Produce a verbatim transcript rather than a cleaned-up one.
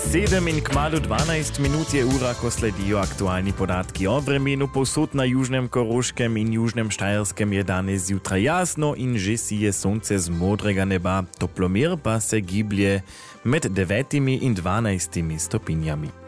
Sedem in kmalu dvanajst minut je ura, ko sledijo aktualni podatki o vremenu. Povsod na južnem Koroškem in južnem Štajerskem je danes zjutraj jasno in že sije sonce z modrega neba. Toplomer pa se giblje med devetimi in dvanajstimi stopinjami.